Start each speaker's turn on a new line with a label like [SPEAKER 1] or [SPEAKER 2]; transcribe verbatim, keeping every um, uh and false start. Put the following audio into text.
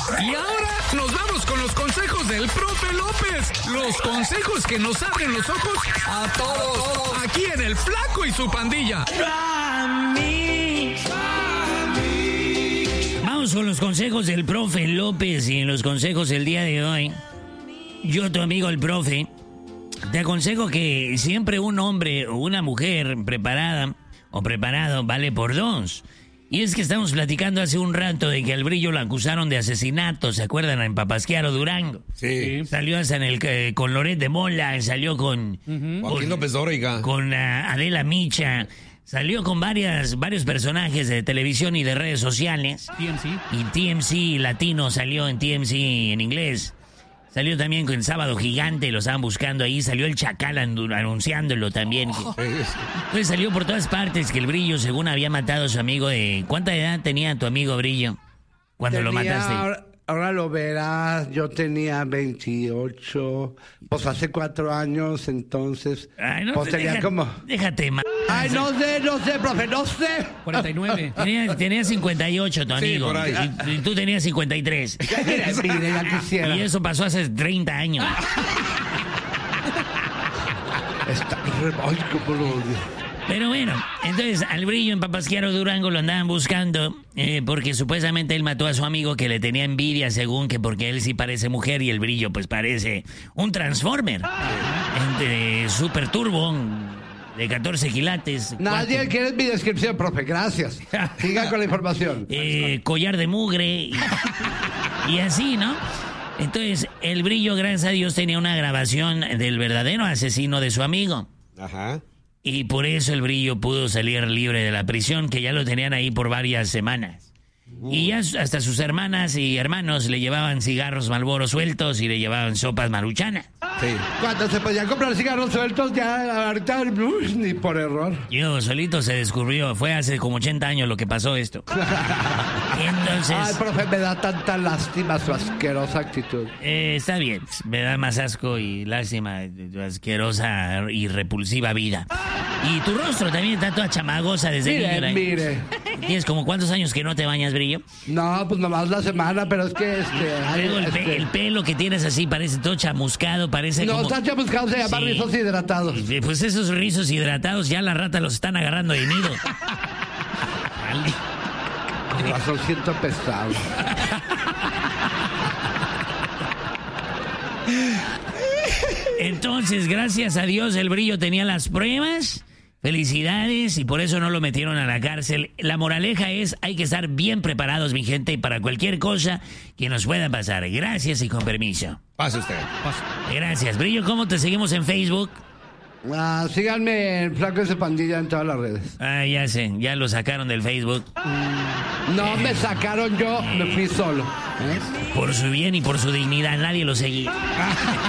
[SPEAKER 1] Y ahora nos vamos con los consejos del profe López. Los consejos que nos abren los ojos a todos. Aquí en El Flaco y su pandilla.
[SPEAKER 2] Vamos con los consejos del profe López y los consejos del día de hoy. Yo, tu amigo el profe, te aconsejo que siempre un hombre o una mujer preparada o preparado vale por dos. Y es que estamos platicando hace un rato de que al Brillo lo acusaron de asesinato, ¿se acuerdan? En Papasquiaro, Durango.
[SPEAKER 3] Sí.
[SPEAKER 2] Salió hasta en el, eh, con Loret de Mola, salió con...
[SPEAKER 3] Uh-huh.
[SPEAKER 2] con
[SPEAKER 3] Joaquín López Dóriga.
[SPEAKER 2] Con uh, Adela Micha. Salió con varias, varios personajes de televisión y de redes sociales.
[SPEAKER 4] T M C.
[SPEAKER 2] Y T M C latino salió en T M C en inglés. Salió también con Sábado Gigante, lo estaban buscando ahí. Salió el Chacal anunciándolo también.
[SPEAKER 3] Oh.
[SPEAKER 2] Pues salió por todas partes que el Brillo, según había matado a su amigo de... ¿Cuánta edad tenía tu amigo Brillo cuando
[SPEAKER 5] Tenía,
[SPEAKER 2] lo mataste?
[SPEAKER 5] Ahora, ahora lo verás, yo tenía veintiocho, pues hace cuatro años, entonces,
[SPEAKER 2] Ay, no,
[SPEAKER 5] pues tenía
[SPEAKER 2] deja-
[SPEAKER 5] como...
[SPEAKER 2] Déjate, ma...
[SPEAKER 5] Ay, no sé, no sé, profe, no sé.
[SPEAKER 4] cuarenta y nueve.
[SPEAKER 2] Tenía, tenía cincuenta y ocho tu
[SPEAKER 3] Sí,
[SPEAKER 2] amigo.
[SPEAKER 3] por ahí.
[SPEAKER 2] Y, y tú tenías cincuenta y tres.
[SPEAKER 5] Mire, mire, ya quisiera.
[SPEAKER 2] Y eso pasó hace treinta años.
[SPEAKER 5] Está re- Ay, cómo lo odio.
[SPEAKER 2] Pero bueno, entonces al Brillo en Papasquiaro, Durango lo andaban buscando eh, porque supuestamente él mató a su amigo que le tenía envidia, según que porque él sí parece mujer y el Brillo pues parece un Transformer. Entre Super Turbo de catorce quilates.
[SPEAKER 5] Nadie
[SPEAKER 2] cuatro-
[SPEAKER 5] quiere mi descripción, profe, gracias. Siga con la información.
[SPEAKER 2] eh, collar de mugre y, y así, ¿no? Entonces, el Brillo, gracias a Dios, tenía una grabación del verdadero asesino de su amigo.
[SPEAKER 3] Ajá.
[SPEAKER 2] Y por eso el Brillo pudo salir libre de la prisión, que ya lo tenían ahí por varias semanas. Y ya hasta sus hermanas y hermanos le llevaban cigarros Marlboro sueltos y le llevaban sopas Maruchana.
[SPEAKER 3] Sí.
[SPEAKER 5] Cuando se podían comprar cigarros sueltos, ya ahorita, uy, ni por error.
[SPEAKER 2] Yo solito se descubrió, fue hace como ochenta años lo que pasó esto. Entonces,
[SPEAKER 5] Ay, profe, me da tanta lástima su asquerosa actitud.
[SPEAKER 2] eh, está bien, me da más asco y lástima de tu asquerosa y repulsiva vida. Y tu rostro también está toda chamagosa desde
[SPEAKER 5] Mire,
[SPEAKER 2] niño, ¿eh?
[SPEAKER 5] mire.
[SPEAKER 2] ¿Tienes como cuántos años que no te bañas, Brillo?
[SPEAKER 5] No, pues nomás la semana, pero es que este... ay,
[SPEAKER 2] Luego el, pe-
[SPEAKER 5] este,
[SPEAKER 2] el pelo que tienes así parece todo chamuscado, parece
[SPEAKER 5] no,
[SPEAKER 2] como...
[SPEAKER 5] está chamuscado, se llama
[SPEAKER 2] Sí.
[SPEAKER 5] rizos hidratados.
[SPEAKER 2] Eh, Pues esos rizos hidratados ya la rata los están agarrando de nido. Vale.
[SPEAKER 5] Con razón siento pesado.
[SPEAKER 2] Entonces, gracias a Dios, el Brillo tenía las pruebas. Felicidades, y por eso no lo metieron a la cárcel. La moraleja es, hay que estar bien preparados, mi gente, para cualquier cosa que nos pueda pasar. Gracias y con permiso.
[SPEAKER 3] Pase usted.
[SPEAKER 2] Gracias. Brillo, ¿cómo te seguimos en Facebook?
[SPEAKER 5] Ah, síganme en Flaco y su pandilla en todas las redes.
[SPEAKER 2] Ah, ya sé, ya lo sacaron del Facebook.
[SPEAKER 5] No me sacaron yo, me fui solo. ¿Eh?
[SPEAKER 2] Por su bien y por su dignidad, nadie lo seguía.